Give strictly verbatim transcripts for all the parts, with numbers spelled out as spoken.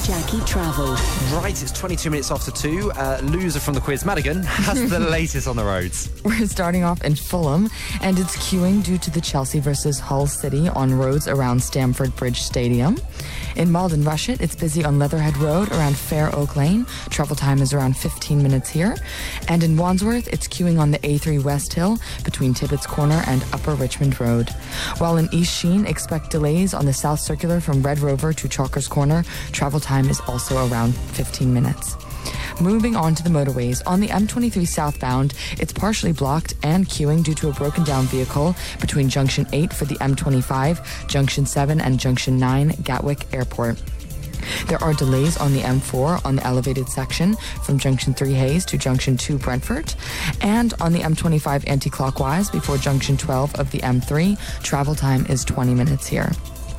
Jackie Travel. Right, it's twenty-two minutes after two. Uh, loser from the quiz, Madigan, has the latest on the roads. We're starting off in Fulham, and it's queuing due to the Chelsea versus Hull City on roads around Stamford Bridge Stadium. In Malden Rushet, it's busy on Leatherhead Road around Fair Oak Lane. Travel time is around fifteen minutes here. And in Wandsworth, it's queuing on the A three West Hill between Tibbetts Corner and Upper Richmond Road. While in East Sheen, expect delays on the South Circular from Red Rover to Chalkers Corner. Travel time is also around fifteen minutes. Moving on to the motorways, on the M twenty-three southbound, it's partially blocked and queuing due to a broken down vehicle between Junction eight for the M twenty-five, Junction seven and Junction nine, Gatwick Airport. There are delays on the M four on the elevated section from Junction three Hayes to Junction two Brentford, and on the M twenty-five anti-clockwise before Junction twelve of the M three. Travel time is twenty minutes here.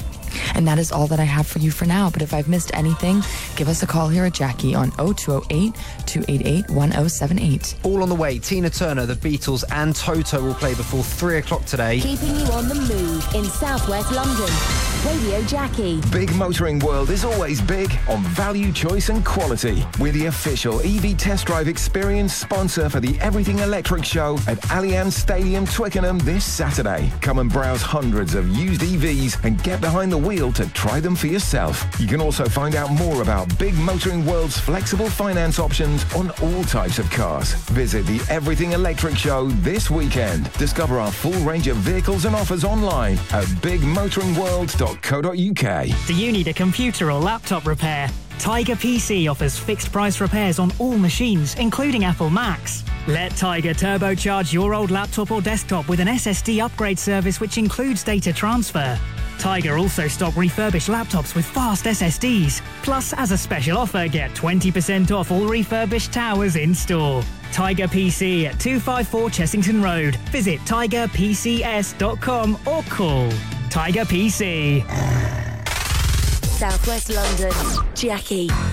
And that is all that I have for you for now. But if I've missed anything, give us a call here at Jackie on oh two oh eight, two eight eight, one oh seven eight. All on the way, Tina Turner, The Beatles and Toto will play before three o'clock today. Keeping you on the move in southwest London. Radio Jackie. Big Motoring World is always big on value, choice and quality. We're the official E V test drive experience sponsor for the Everything Electric Show at Allianz Stadium, Twickenham this Saturday. Come and browse hundreds of used E Vs and get behind the wheel to try them for yourself. You can also find out more about Big Motoring World's flexible finance options on all types of cars. Visit the Everything Electric Show this weekend. Discover our full range of vehicles and offers online at big motoring world dot co dot uk. Do you need a computer or laptop repair? Tiger P C offers fixed price repairs on all machines, including Apple Macs. Let Tiger turbocharge your old laptop or desktop with an S S D upgrade service which includes data transfer. Tiger also stock refurbished laptops with fast S S Ds. Plus, as a special offer, get twenty percent off all refurbished towers in store. Tiger P C at two fifty-four Chessington Road. Visit tiger p c s dot com or call Tiger P C. Southwest London. Jackie.